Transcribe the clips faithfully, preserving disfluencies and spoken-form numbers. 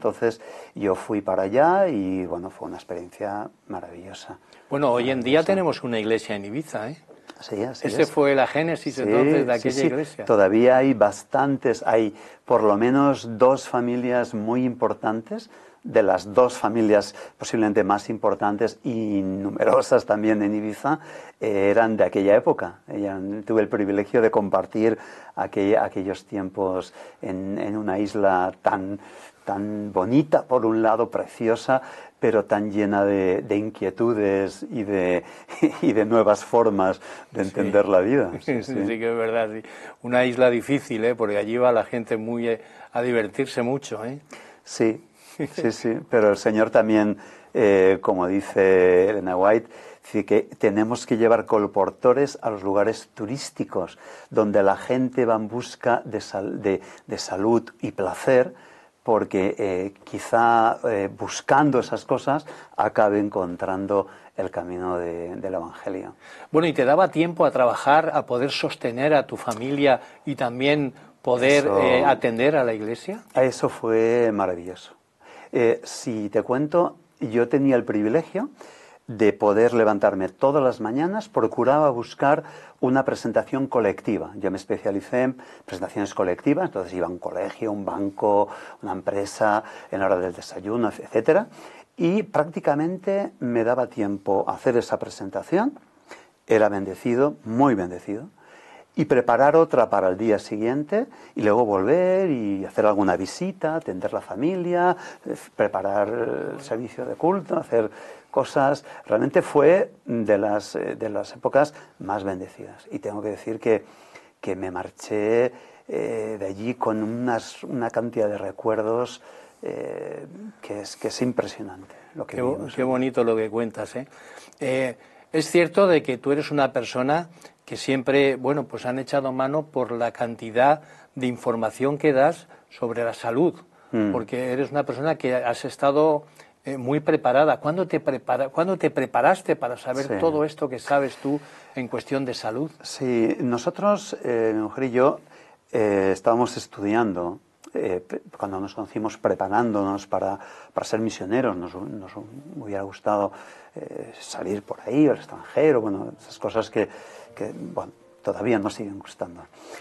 entonces yo fui para allá y bueno, fue una experiencia maravillosa. Bueno, hoy en día tenemos una iglesia en Ibiza, ¿eh? Sí, así Ese es. fue la génesis Sí, entonces de sí, aquella sí. iglesia. Todavía hay bastantes, hay por lo menos dos familias muy importantes, de las dos familias posiblemente más importantes y numerosas también en Ibiza, eh, eran de aquella época. Ella, tuve el privilegio de compartir aquel, aquellos tiempos en, en una isla tan, tan bonita, por un lado preciosa, pero tan llena de, de inquietudes y de, y de nuevas formas de entender sí. la vida. Sí, sí. sí que es verdad, sí. Una isla difícil, ¿eh? Porque allí va la gente muy eh, a divertirse mucho, ¿eh? Sí, sí, sí, pero el Señor también, eh, como dice Elena White, dice que tenemos que llevar colportores a los lugares turísticos, donde la gente va en busca de, sal, de, de salud y placer, porque eh, quizá eh, buscando esas cosas acabe encontrando el camino de, del Evangelio. Bueno, ¿y te daba tiempo a trabajar, a poder sostener a tu familia y también poder Eso, eh, atender a la iglesia? Eso fue maravilloso. Eh, si te cuento, yo tenía el privilegio de poder levantarme todas las mañanas, procuraba buscar una presentación colectiva. Yo me especialicé en presentaciones colectivas, entonces iba a un colegio, un banco, una empresa, en la hora del desayuno, etcétera, y prácticamente me daba tiempo a hacer esa presentación. Era bendecido, muy bendecido, y preparar otra para el día siguiente y luego volver y hacer alguna visita, atender la familia, preparar el servicio de culto, hacer cosas. Realmente fue de las, de las épocas más bendecidas. Y tengo que decir que, que me marché eh, de allí con unas, una cantidad de recuerdos eh, que, es, que es impresionante. Lo que qué, vivimos qué allí. bonito lo que cuentas, ¿eh? Eh, es cierto de que tú eres una persona que siempre, bueno, pues han echado mano por la cantidad de información que das sobre la salud, mm. porque eres una persona que has estado eh, muy preparada. ¿Cuándo te, prepara, ¿Cuándo te preparaste para saber sí. todo esto que sabes tú en cuestión de salud? Sí, nosotros, eh, mi mujer y yo, eh, estábamos estudiando, eh, cuando nos conocimos preparándonos para, para ser misioneros, nos, nos hubiera gustado eh, salir por ahí, al extranjero, bueno, esas cosas que, que bueno, todavía nos siguen gustando.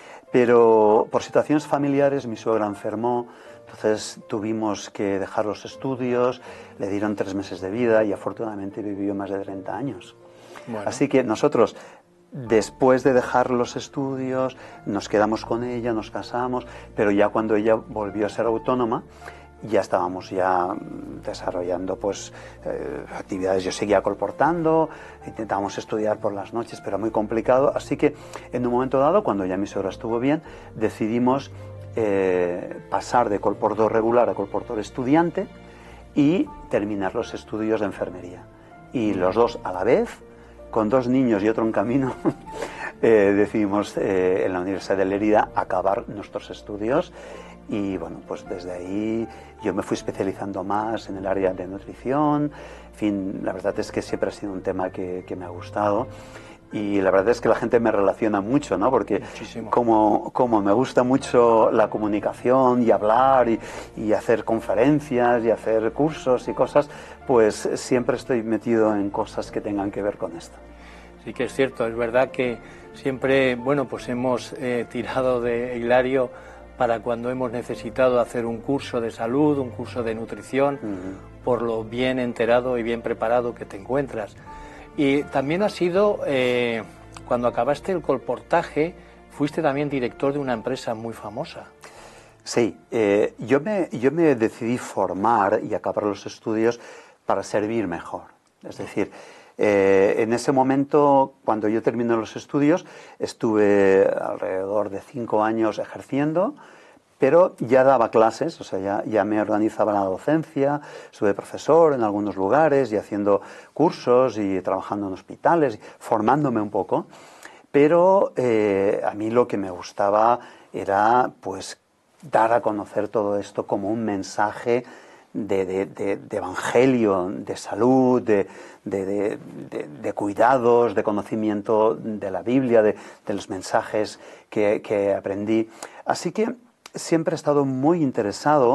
Pero por situaciones familiares mi suegra enfermó, entonces tuvimos que dejar los estudios, le dieron tres meses de vida y afortunadamente vivió más de treinta años. Bueno. Así que nosotros, después de dejar los estudios, nos quedamos con ella, nos casamos, pero ya cuando ella volvió a ser autónoma, ya estábamos ya desarrollando pues eh, actividades. Yo seguía colportando, intentábamos estudiar por las noches, pero muy complicado. Así que en un momento dado, cuando ya mi suegra estuvo bien, decidimos eh, pasar de colportor regular a colportor estudiante y terminar los estudios de enfermería. Y los dos a la vez, con dos niños y otro en camino, eh, decidimos eh, en la Universidad de Lérida acabar nuestros estudios. Y bueno, pues desde ahí yo me fui especializando más en el área de nutrición. En fin, la verdad es que siempre ha sido un tema que, que me ha gustado. Y la verdad es que la gente me relaciona mucho, ¿no? Porque como, como me gusta mucho la comunicación y hablar y, y hacer conferencias y hacer cursos y cosas, pues siempre estoy metido en cosas que tengan que ver con esto. Sí que es cierto, es verdad que siempre, bueno, pues hemos eh, tirado de Hilario para cuando hemos necesitado hacer un curso de salud, un curso de nutrición, uh-huh. por lo bien enterado y bien preparado que te encuentras. Y también has sido, eh, cuando acabaste el colportaje, fuiste también director de una empresa muy famosa. Sí, eh, yo, me, yo me decidí formar y acabar los estudios para servir mejor. Es decir, eh, en ese momento, cuando yo terminé los estudios, estuve alrededor de cinco años ejerciendo, pero ya daba clases, o sea, ya, ya me organizaba la docencia, estuve profesor en algunos lugares y haciendo cursos y trabajando en hospitales, formándome un poco, pero eh, a mí lo que me gustaba era, pues, dar a conocer todo esto como un mensaje de, de, de, de evangelio, de salud, de, de, de, de, de cuidados, de conocimiento de la Biblia, de, de los mensajes que, que aprendí. Así que siempre he estado muy interesado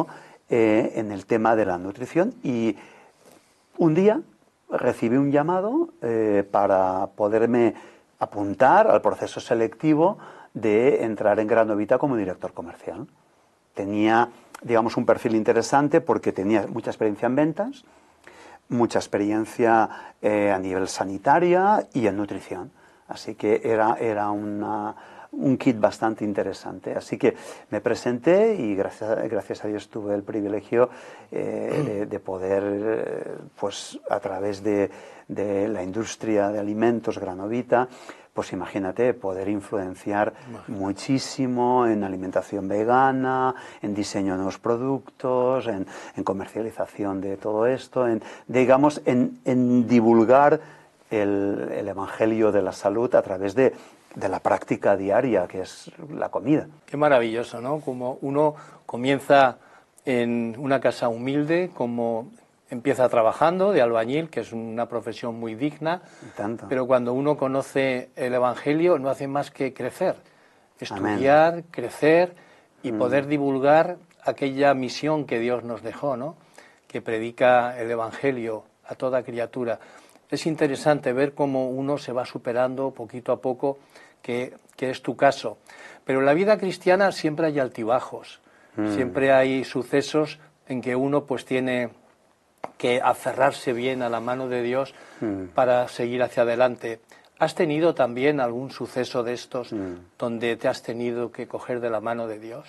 eh, en el tema de la nutrición, y un día recibí un llamado eh, para poderme apuntar al proceso selectivo de entrar en Granovita como director comercial. Tenía, digamos, un perfil interesante porque tenía mucha experiencia en ventas, mucha experiencia eh, a nivel sanitaria y en nutrición. Así que era, era una, un kit bastante interesante. Así que me presenté y gracias, gracias a Dios tuve el privilegio eh, de, de poder, eh, pues a través de, de la industria de alimentos Granovita, pues imagínate, poder influenciar muchísimo en alimentación vegana, en diseño de nuevos productos, en, en comercialización de todo esto, en, digamos, en, en divulgar el, el evangelio de la salud a través de, de la práctica diaria, que es la comida. Qué maravilloso, ¿no? Como uno comienza en una casa humilde, como empieza trabajando de albañil, que es una profesión muy digna, Tanto. pero cuando uno conoce el Evangelio no hace más que crecer, estudiar, Amén. crecer y mm. poder divulgar aquella misión que Dios nos dejó, ¿no? Que predica el Evangelio a toda criatura. Es interesante ver cómo uno se va superando poquito a poco, que, que es tu caso. Pero en la vida cristiana siempre hay altibajos, mm. siempre hay sucesos en que uno pues tiene que aferrarse bien a la mano de Dios mm. para seguir hacia adelante. ¿Has tenido también algún suceso de estos mm. donde te has tenido que coger de la mano de Dios?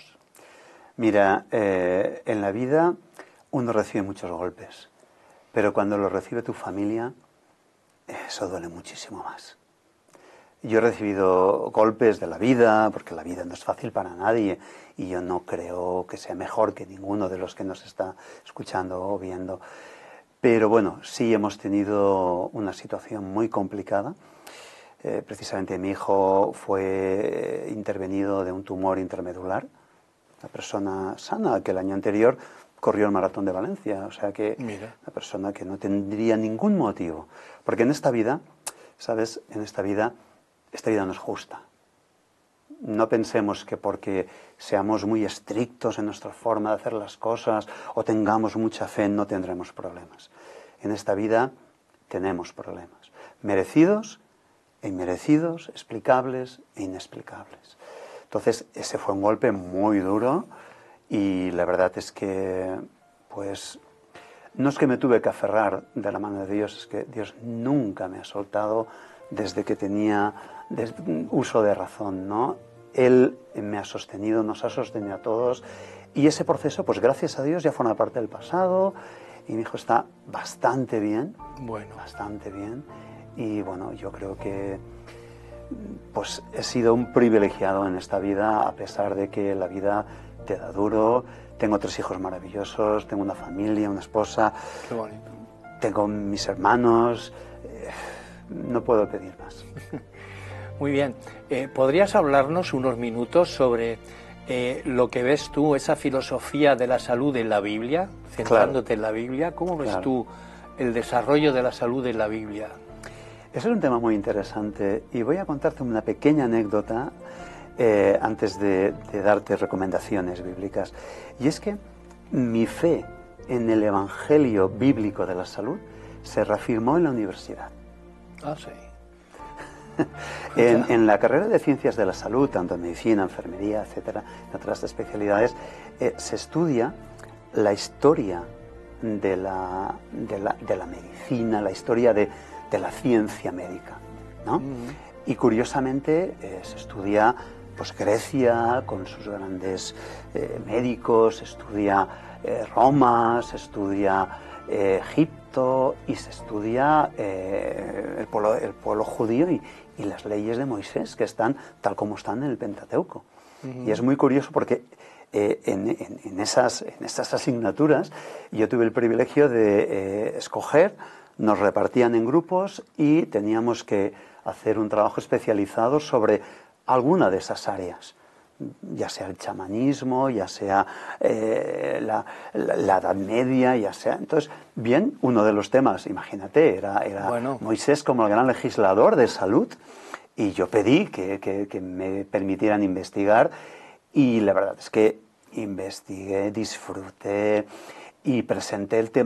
Mira, eh, en la vida uno recibe muchos golpes, pero cuando lo recibe tu familia, eso duele muchísimo más. Yo he recibido golpes de la vida, porque la vida no es fácil para nadie, y yo no creo que sea mejor que ninguno de los que nos está escuchando o viendo. Pero bueno, sí hemos tenido una situación muy complicada. Eh, precisamente mi hijo fue intervenido de un tumor intramedular. Una persona sana que el año anterior corrió el Maratón de Valencia. O sea que Mira. Una persona que no tendría ningún motivo. Porque en esta vida, ¿sabes? En esta vida, esta vida no es justa. No pensemos que porque seamos muy estrictos en nuestra forma de hacer las cosas o tengamos mucha fe no tendremos problemas. En esta vida tenemos problemas, merecidos e inmerecidos, explicables e inexplicables. Entonces ese fue un golpe muy duro y la verdad es que pues no es que me tuve que aferrar de la mano de Dios, es que Dios nunca me ha soltado desde que tenía uso de razón, ¿no? Él me ha sostenido, nos ha sostenido a todos y ese proceso, pues gracias a Dios, ya forma parte del pasado y mi hijo está bastante bien, bueno. bastante bien y bueno, yo creo que pues he sido un privilegiado en esta vida a pesar de que la vida te da duro. Tengo tres hijos maravillosos, tengo una familia, una esposa, Qué bonito. Tengo mis hermanos, eh, no puedo pedir más. Muy bien. Eh, ¿Podrías hablarnos unos minutos sobre eh, lo que ves tú, esa filosofía de la salud en la Biblia, centrándote claro. en la Biblia? ¿Cómo ves claro. tú el desarrollo de la salud en la Biblia? Ese es un tema muy interesante y voy a contarte una pequeña anécdota eh, antes de, de darte recomendaciones bíblicas. Y es que mi fe en el Evangelio bíblico de la salud se reafirmó en la universidad. Ah, sí. en, en la carrera de Ciencias de la Salud, tanto en medicina, enfermería, etcétera, en otras especialidades, eh, se estudia la historia de la, de la, de la medicina, la historia de, de la ciencia médica, ¿no? Mm. Y curiosamente eh, se estudia pues, Grecia con sus grandes eh, médicos, se estudia eh, Roma, se estudia eh, Egipto y se estudia eh, el, pueblo, el pueblo judío y, y las leyes de Moisés, que están tal como están en el Pentateuco. Uh-huh. Y es muy curioso porque eh, en, en, en, esas, en esas asignaturas yo tuve el privilegio de eh, escoger, nos repartían en grupos y teníamos que hacer un trabajo especializado sobre alguna de esas áreas, ya sea el chamanismo, ya sea eh, la, la, la Edad Media, ya sea... Entonces, bien, uno de los temas, imagínate, era, era bueno. Moisés como el gran legislador de salud, y yo pedí que, que, que me permitieran investigar, y la verdad es que investigué, disfruté y presenté el tema